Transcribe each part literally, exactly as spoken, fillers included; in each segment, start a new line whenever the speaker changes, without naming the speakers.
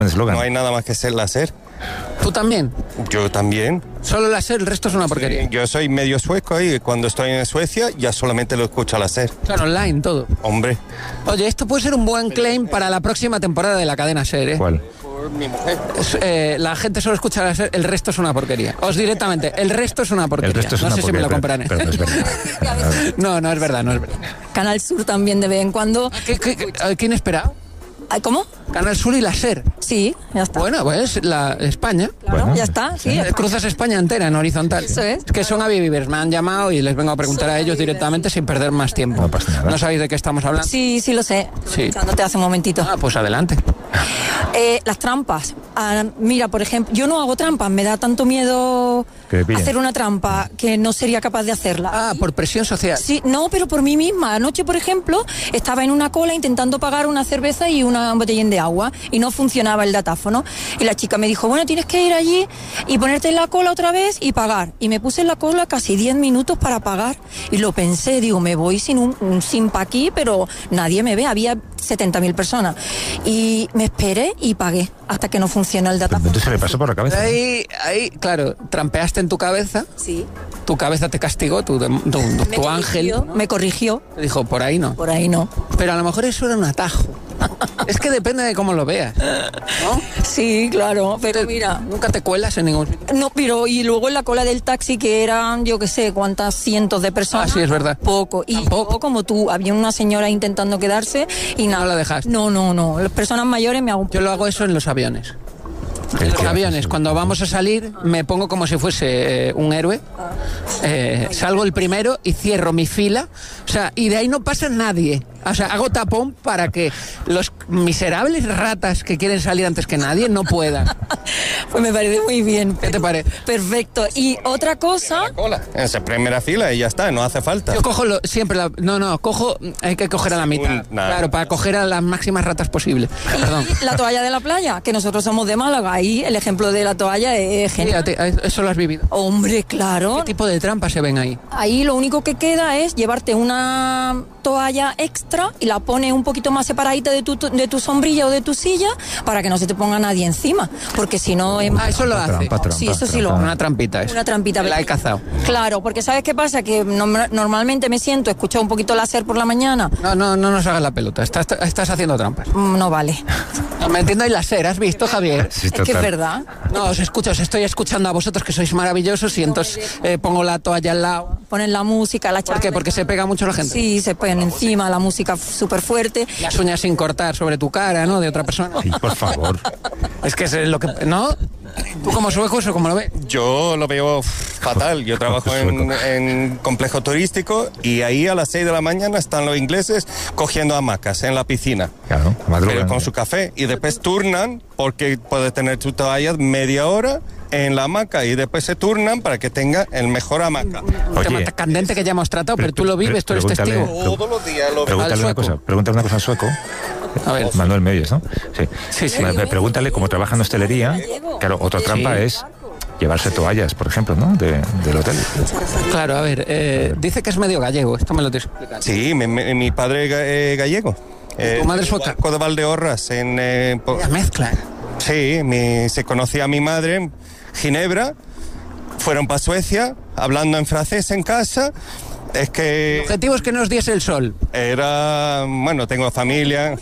eslogan.
No hay nada más que ser láser.
¿Tú también?
Yo también.
Solo láser, el resto es una porquería.
Sí, yo soy medio sueco y cuando estoy en Suecia ya solamente lo escucho láser.
Claro, online, todo.
Hombre.
Oye, esto puede ser un buen claim para la próxima temporada de la cadena SER, ¿eh?
¿Cuál?
Por mi mujer.
Es, eh, la gente solo escucha la SER, el resto es una porquería. Os directamente, el resto es una porquería.
El resto es
no
una
sé
porquería,
si me lo comprarán.
pero, pero no es verdad.
no, no es verdad, no es verdad.
Canal Sur también de vez en cuando.
¿Qué, qué, qué, ¿Quién espera?
¿Cómo?
Canal Sur y la SER.
Sí, ya está.
Bueno, pues la España.
Claro,
bueno,
ya está, sí.
Eh, Cruzas España entera en horizontal.
Eso es.
Que son avivivers. Me han llamado y les vengo a preguntar a ellos directamente sin perder más tiempo.
No pasa nada.
¿No sabéis de qué estamos hablando?
Sí, sí lo sé.
Sí.
Escuchándote hace un momentito.
Ah, pues adelante.
Eh, las trampas. Ah, mira, por ejemplo, yo no hago trampas. Me da tanto miedo
Que me pillen.
hacer una trampa que no sería capaz de hacerla.
Ah, por presión social.
Sí, no, pero por mí misma. Anoche, por ejemplo, estaba en una cola intentando pagar una cerveza y una botellín de agua y no funcionaba el datáfono. Y la chica me dijo, bueno, tienes que ir allí y ponerte en la cola otra vez y pagar. Y me puse en la cola casi diez minutos para pagar. Y lo pensé, digo, me voy sin un, un simpa aquí, pero nadie me ve. Había setenta mil personas. Y me esperé y pagué hasta que no funcionó el datáfono.
Entonces se le pasó por la cabeza.
Ahí, ahí, claro, trampeaste en tu cabeza,
Sí.
tu cabeza te castigó, tu, tu, tu,
Me
tu ángel
corrigió, me corrigió.
te dijo, por ahí no.
Por ahí no.
Pero a lo mejor eso era un atajo. Es que depende de cómo lo veas, ¿no?
Sí, claro, pero mira.
Nunca te cuelas en ningún sitio.
No, pero y luego en la cola del taxi que eran, yo qué sé, cuántas cientos de personas.
Ah, sí, es verdad.
Poco. Y
Tampoco.
yo, como tú, había una señora intentando quedarse y nada.
No la dejaste.
No, no, no. Las personas mayores me hago un
Yo lo hago eso en los aviones.
¿El
En los
qué
aviones,
haces?
cuando vamos a salir, me pongo como si fuese eh, un héroe. Eh, salgo el primero y cierro mi fila. O sea, y de ahí no pasa nadie. O sea, hago tapón para que los miserables ratas que quieren salir antes que nadie no puedan.
Pues me parece muy bien.
¿Qué te parece?
Perfecto. Y otra cosa.
La cola. En esa primera fila y ya está, no hace falta.
Yo cojo lo, siempre la, no, no, cojo, hay que coger a la mitad.
Un- nada.
Claro, para coger a las máximas ratas posibles. Perdón.
Y la toalla de la playa, que nosotros somos de Málaga. Ahí el ejemplo de la toalla es genial.
Fíjate, eso lo has vivido.
Hombre, claro.
¿Qué tipo de trampas se ven ahí?
Ahí lo único que queda es llevarte una toalla extra y la pones un poquito más separadita de tu, de tu sombrilla o de tu silla para que no se te ponga nadie encima. Porque si no es...
Ah, eso lo hace.
Trampa, trampa,
Sí, eso sí lo
trampa.
Una trampita es.
Una trampita.
La he cazado.
Claro, porque ¿sabes qué pasa? Que no- normalmente me siento, escucho un poquito láser por la mañana.
No, no, no nos hagas la pelota. Estás, estás haciendo trampas.
Mm, No vale.
No me entiendo, hay láser, ¿has visto, Javier?
Sí,
Es que es
total.
verdad.
No, os escucho, os estoy escuchando a vosotros que sois maravillosos y entonces eh, pongo la toalla al lado.
Ponen la música, la
¿Por qué? Porque se pega mucho la gente.
Sí, se ponen encima, la música súper fuerte.
Las uñas sin cortar sobre tu cara, ¿no? De otra persona.
Sí, por favor.
Es que es lo que... ¿No? ¿Tú como sueco eso cómo lo ves?
Yo lo veo fatal. Yo trabajo en, en complejo turístico y ahí a las seis de la mañana están los ingleses cogiendo hamacas en la piscina.
Claro, madrugan.
Pero con su café. Y después turnan porque puedes tener tu toalla media hora en la hamaca y después se turnan para que tenga el mejor hamaca.
Un tema tan candente que ya hemos tratado, pero, tú lo vives, tú eres
pregúntale-
testigo.
Todos los días lo veo.
Pregúntale
Al
una
sueco.
cosa, pregúntale una cosa al sueco.
A ver.
Manuel me oyes, ¿no? Sí.
Sí, sí.
Me- me Pregúntale cómo trabaja en hostelería. Claro, otra trampa
Sí.
es llevarse toallas, por ejemplo, ¿no? De- del hotel.
Claro, a ver, eh, dice que es medio gallego, esto me lo tienes que explicar.
Sí, mi, mi- mi padre es ga- eh, gallego.
¿Tu madre es sueca?
Barco de Valdeorras. En, eh, po-
La mezcla.
sí, mi- se conocía a mi madre en Ginebra. Fueron para Suecia, hablando en francés en casa. Es
El
que
objetivo es que nos diese el sol.
era, bueno, tengo familia.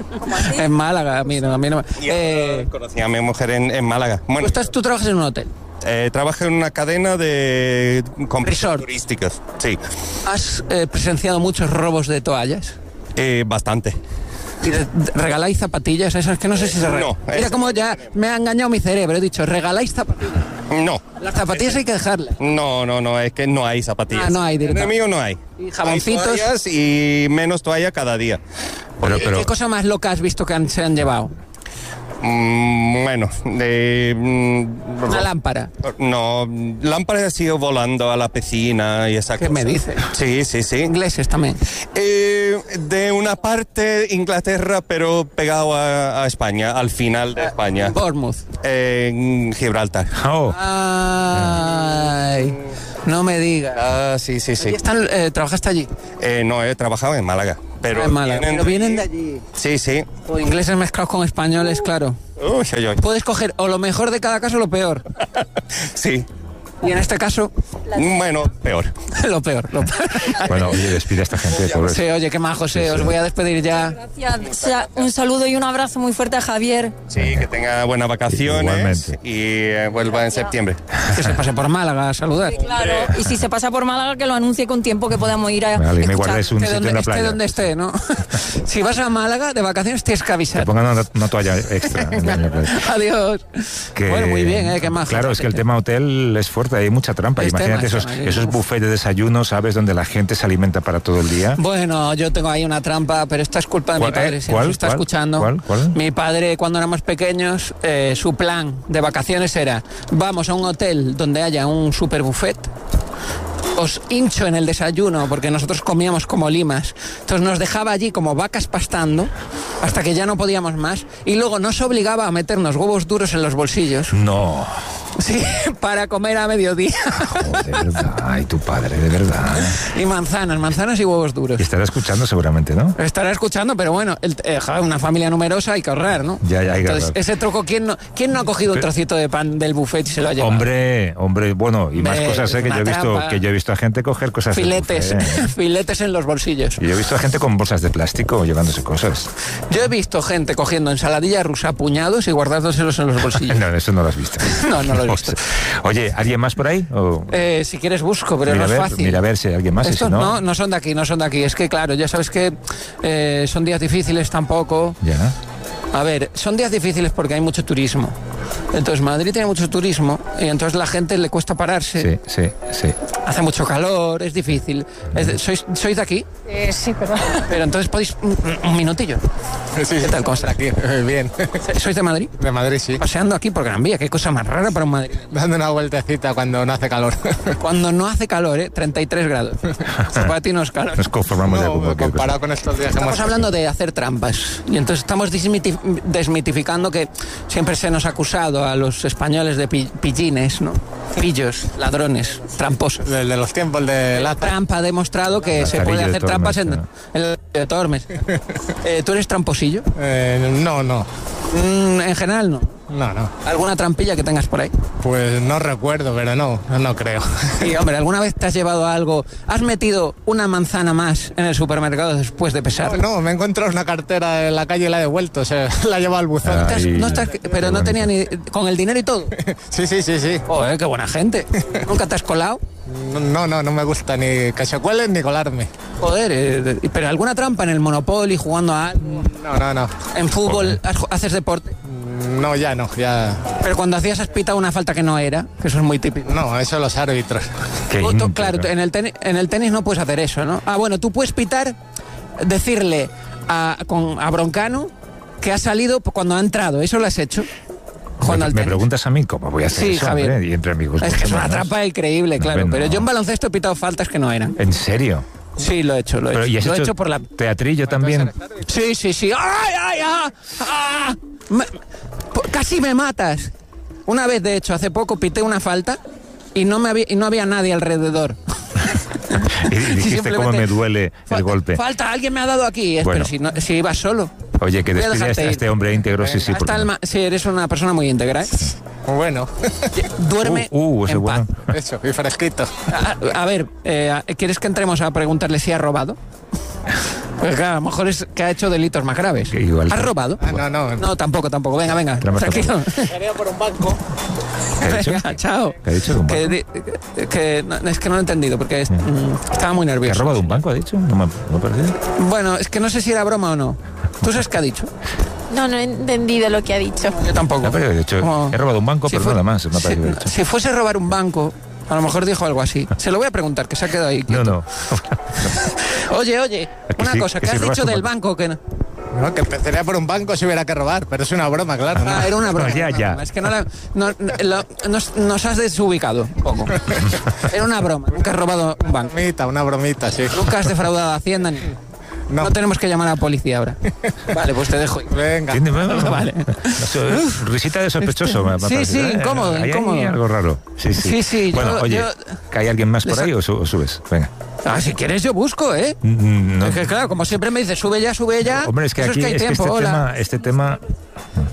En Málaga, mira, a mí no me-
Y
Eh,
conocí a mi mujer en, en Málaga.
tú,
Bueno,
estás, tú trabajas en un hotel.
eh, trabajo en una cadena de complejos
Resort.
turísticos. Sí,
¿Has eh, presenciado muchos robos de toallas?
eh, bastante.
¿Y de- de- regaláis zapatillas? Esas que no sé si se regalan.
No,
Mira
es-
cómo ya me ha engañado mi cerebro. He dicho, regaláis zapatillas.
No,
Las zapatillas hay que dejarlas.
no, no, no, es que no hay zapatillas.
Ah, no hay
En el
directamente.
mío no hay.
Y jaboncitos.
Hay toallas y menos toalla cada día.
Pero, pero,
¿Qué cosa más loca has visto que han- se han llevado?
Mm, bueno, de... mm,
Una lámpara.
No, lámparas ha sido volando a la piscina y esa
¿Qué
cosa.
me dices?
Sí, sí, sí.
Ingleses también.
Eh, de una parte Inglaterra, pero pegado a, a España, al final de España.
Bournemouth.
En Gibraltar.
oh,
Ay, no me digas.
Ah, sí, sí, sí.
¿Y están, eh, ¿Trabajaste allí?
Eh, no, he trabajado en Málaga. Pero
Ah, en Málaga.
vienen,
Pero vienen de allí.
Sí, sí.
O ingleses mezclados con españoles, claro.
Uy, uy, uy.
Puedes coger o lo mejor de cada caso o lo peor.
Sí.
Y en este caso,
Bueno, peor.
lo peor. Lo peor.
Bueno, oye, despide a esta gente. Por
Sí, oye, qué majo, sí, os voy a despedir ya.
Gracias. Sa- Un saludo y un abrazo muy fuerte a Javier.
Sí, que tenga buenas vacaciones.
Igualmente.
Y eh, vuelva en septiembre.
Que se pase por Málaga a saludar.
Claro. Y si se pasa por Málaga, que lo anuncie con tiempo que podamos ir a
Vale, y me
escuchar.
guardáis un
Esté
sitio
donde,
en la
esté
playa.
donde esté, ¿no? Si vas a Málaga de vacaciones tienes que
Te
avisar.
pongan una, una toalla extra. en la playa.
Adiós.
Que-
Bueno, muy bien, ¿eh? Qué majo.
Claro, es que el tema hotel es fuerte, hay mucha trampa.
Es
Imagínate
tema,
esos,
es tema,
esos
uf.
buffets de desayuno, ¿sabes? Donde la gente se alimenta para todo el día.
Bueno, yo tengo ahí una trampa, pero esta es culpa de mi
¿Cuál,
padre,
eh?
si
¿Cuál,
nos está
cuál,
escuchando.
cuál, cuál?
Mi padre, cuando éramos pequeños, eh, su plan de vacaciones era: vamos a un hotel donde haya un super buffet, os hincho en el desayuno, porque nosotros comíamos como limas. Entonces nos dejaba allí como vacas pastando hasta que ya no podíamos más, y luego nos obligaba a meternos huevos duros en los bolsillos,
No.
sí, para comer a mediodía.
De verdad, ay, tu padre, de verdad.
Y manzanas, manzanas y huevos duros.
Y estará escuchando seguramente, ¿no?
Estará escuchando, pero bueno, el, eh, joder, una familia numerosa hay que ahorrar, ¿no?
Ya, ya, hay que
Entonces,
ahorrar.
ese troco, ¿quién no, ¿quién no ha cogido un
Pero-
trocito de pan del buffet y se lo ha llevado?
Hombre, hombre, bueno, y más
Hombre,
cosas, ¿eh? Que
una
yo he visto,
trampa.
que yo he visto a gente coger cosas del
Filetes,
buffet, ¿eh?
filetes en los bolsillos.
Y yo he visto a gente con bolsas de plástico llevándose cosas.
Yo he visto gente cogiendo ensaladilla rusa a puñados y guardándoselos en los bolsillos.
No, eso no lo has visto.
No, no lo he visto.
Oye, ¿alguien más por ahí? O-
Eh, si quieres busco, pero
mira,
no
a
es
ver,
fácil.
mira a ver si hay alguien más. y
Estos
si no,
no, no son de aquí, no son de aquí. Es que claro, ya sabes que eh, son días difíciles tampoco.
Ya.
A ver, son días difíciles porque hay mucho turismo. Entonces Madrid tiene mucho turismo y entonces la gente le cuesta pararse.
Sí, sí, sí.
Hace mucho calor, es difícil. Es de- ¿sois, ¿Sois de aquí?
Eh, sí, pero...
Pero entonces podéis... Un, un minutillo.
Sí,
¿Qué tal? ¿Cómo está?
aquí? Eh, Bien.
¿Sois de Madrid?
De Madrid, sí.
Paseando aquí por Gran Vía, qué cosa más rara para un Madrid.
Dando una vueltecita cuando no hace calor.
Cuando no hace calor, ¿eh? treinta y tres grados. Para ti no es calor.
Nos conformamos ya con
No,
cualquier cosa.
comparado con estos días que
Estamos
hemos...
hablando de hacer trampas y entonces estamos desmiti- desmitificando que siempre se nos ha acusado a los españoles de pi- pillines, ¿no? Pillos, ladrones, tramposos.
De, de los tiempos de
La
lata.
trampa ha demostrado que se
Lazarillo
puede
de
hacer
Tormes,
trampas en,
¿no?
en el de Tormes. Eh, ¿Tú eres tramposillo?
Eh, no, no.
Mm, en general no.
No, no.
¿Alguna trampilla que tengas por ahí?
Pues no recuerdo, pero no, no creo.
Y hombre, ¿alguna vez te has llevado algo? ¿Has metido una manzana más en el supermercado después de pesar?
No, me he encontrado una cartera en la calle y la he devuelto, o sea, la he llevado al buzón.
Ah.
¿Te has-
Ay,
no estás-
qué
pero no
bonito.
tenía ni... con el dinero y todo.
Sí, sí, sí, sí.
Joder, qué buena gente. ¿Nunca te has colado?
No, no, no me gusta ni que se cuelen ni colarme.
Joder, eh, pero alguna trampa en el Monopoly, jugando a algo,
No, no, no.
en fútbol, has- haces deporte.
No, ya no, ya...
Pero cuando hacías has pitado una falta que no era, que eso es muy típico.
No, eso los árbitros.
Qué
Tú- tú,
íntimo.
claro, tú- en el, tenis, en el tenis no puedes hacer eso, ¿no? Ah, bueno, tú puedes pitar, decirle a, con, a Broncano que ha salido cuando ha entrado. ¿Eso lo has hecho? Jugando
Me,
al
me
tenis.
preguntas a mí cómo voy a hacer
Sí,
eso,
Javier.
hombre, y entre amigos.
Es que es una
mucho menos.
trampa increíble, claro.
Hombre,
Pero
no.
yo en baloncesto he pitado faltas que no eran.
¿En serio?
Sí, lo he hecho, lo he
Pero,
hecho.
¿y has
Lo he
hecho
hecho por la...
teatrillo también?
Sí, sí, sí. ¡Ay, ay, ah! ¡Ah! Me- po- casi me matas. Una vez, de hecho, hace poco pité una falta y no, me había, y no había nadie alrededor.
Y dijiste
simplemente-
cómo me duele el
Falta-
golpe.
Falta, alguien me ha dado aquí. Es,
Bueno.
Pero si, no, si ibas solo.
Oye, que
Voy a
despide a
dejarte
este, a
ir.
este hombre íntegro, sí, sí.
Hasta
porque-
el ma- sí, eres una persona muy íntegra, ¿eh?
Bueno,
Duerme
Uh, uh, ese
en
bueno.
paz.
eso, y fresquito.
A, a ver, eh, ¿quieres que entremos a preguntarle si ha robado? Pues claro, a lo mejor es que ha hecho delitos más graves.
Que igual-
¿Has robado?
Ah, no, no.
No, tampoco, tampoco. Venga, venga.
Entramos
Tranquilo.
Quería por un banco.
¿Qué ha dicho?
Venga, chao.
¿Qué ha dicho de un
Que,
banco?
di- que no, es que no lo he entendido porque es- mm, estaba muy
¿Que ha
nervioso.
robado un banco, ha dicho? No me, no me ha parecido.
Bueno, es que no sé si era broma o no. ¿Tú sabes qué ha dicho?
No, no he entendido lo que ha dicho.
Yo tampoco.
No, pero he dicho,
Como-
he robado un banco,
si
pero
fue-
nada más. Me ha
si,
parecido dicho.
si fuese robar un banco, a lo mejor dijo algo así. Se lo voy a preguntar, que se ha quedado ahí.
No,
quieto.
no.
Oye, oye,
Que
una
sí,
cosa,
que
¿qué
si
has
robas
dicho
un
del
banco.
banco? Que no?
No, que empezaría por un banco si hubiera que robar, pero es una broma, claro. ¿no?
Ah, era una broma.
Ya,
una
ya.
broma. Es que no la, no- no- lo- nos, nos has desubicado un poco. Era una broma. Nunca has robado un banco.
Bromita, una bromita, sí.
Nunca has defraudado a Hacienda. Ni... No.
No.
tenemos que llamar a la policía ahora. Vale, pues te dejo.
Venga.
¿Entiendes? Bueno,
Vale.
eso es risita de sospechoso. me ha
Sí,
parecido,
sí,
¿eh?
incómodo,
Hay ahí
incómodo.
algo raro. Sí, sí.
Sí, sí,
Bueno,
yo-
oye,
yo-
¿que hay alguien más por
Les ha-
ahí o, su- o subes? Venga.
Ah, si quieres yo busco, ¿eh?
Mm, no.
Es que claro, como siempre me dices, sube ya, sube ya.
Hombre, es que
Eso
aquí
es que hay
es que
tiempo,
este
hola.
tema, este tema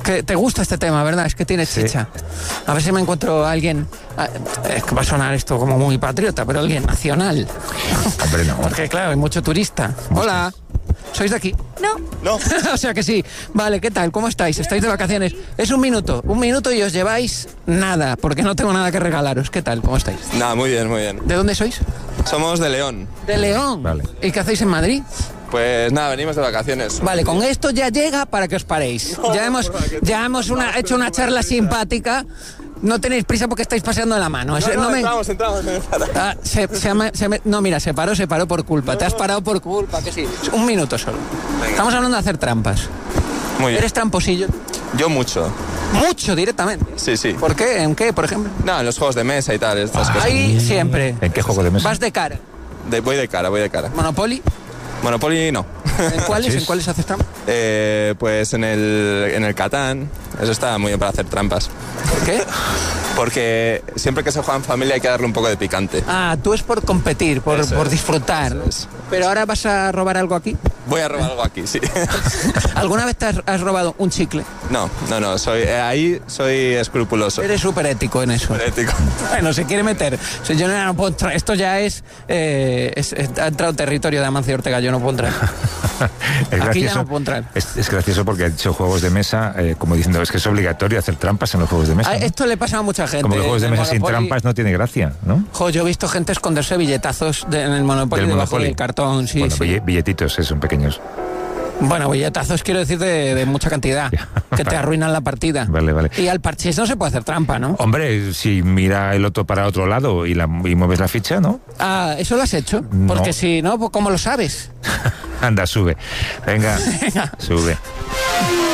Que te gusta este tema, ¿verdad? Es que tiene
Sí.
chicha. A ver si me encuentro a alguien... a- Es que va a sonar esto como muy patriota, pero alguien nacional.
Hombre, no.
Porque claro, hay mucho turista. Hola. ¿Sois de aquí?
No.
No.
O sea que sí. Vale, ¿qué tal? ¿Cómo estáis? ¿Estáis de vacaciones? Es un minuto. Un minuto y os lleváis nada, porque no tengo nada que regalaros. ¿Qué tal? ¿Cómo estáis?
Nada, muy bien, muy bien.
¿De dónde sois?
Somos de León.
De León.
Vale.
¿Y qué hacéis en Madrid?
Pues nada, venimos de vacaciones.
Vale, con esto ya llega para que os paréis. Ya hemos, ya hemos una- hecho una charla simpática. No tenéis prisa porque estáis paseando la mano. Eso-
No, no,
no me-
entramos, entramos. me para.
Ah, se, se llama- se me- no, mira, se paró, se paró por culpa. Te has parado por culpa, que sí. Un minuto solo. Estamos hablando de hacer trampas.
Muy bien.
¿Eres tramposillo?
Yo mucho.
Mucho directamente.
Sí, sí.
¿Por qué? ¿En qué, por ejemplo?
No, en los juegos de mesa y tal, estas cosas.
Ahí siempre.
¿En qué juego de mesa?
Vas de cara.
De- voy de cara, voy de cara.
Monopoly.
Monopoly no.
¿En cuáles?
Sí.
¿En cuáles haces trampas?
Eh, pues en el, en el Catán, eso está muy bien para hacer trampas.
¿Por qué?
Porque siempre que se juega en familia hay que darle un poco de picante.
Ah, tú es por competir, por,
Eso
por
es,
disfrutar.
eso es.
Pero ahora vas a robar algo aquí.
Voy a robar algo aquí, sí.
¿Alguna vez te has, has robado un chicle?
No, no, no, soy, eh, ahí soy escrupuloso.
Eres súper ético en eso.
Ético.
Bueno, se quiere meter. O sea, yo no, no puedo entrar. Esto ya es, eh, es- es- Ha entrado territorio de Amancio Ortega. Yo no puedo entrar.
Es
Aquí ya
gracioso,
no puedo entrar.
es, es gracioso porque ha dicho juegos de mesa, eh, como diciendo, es que es obligatorio hacer trampas en los juegos de mesa.
Ah,
¿no?
esto le pasa a mucha gente.
Como que juegos de
En el
mesa sin
Monopoly-
trampas no tiene gracia, ¿no?
Jo, yo he visto gente esconderse billetazos de- en el Monopoly
Del
debajo
Monopoly.
del cartón. Sí,
Bueno,
sí.
bille- billetitos, eh, son pequeños.
Bueno, billetazos quiero decir de, de mucha cantidad, que te arruinan la partida.
Vale, vale.
Y al parchís no se puede hacer trampa, ¿no?
Hombre, si mira el otro para otro lado y, la, y mueves la ficha, ¿no?
Ah, ¿eso lo has hecho?
No.
Porque si no, pues ¿cómo lo sabes?
Anda, sube. Venga, sube.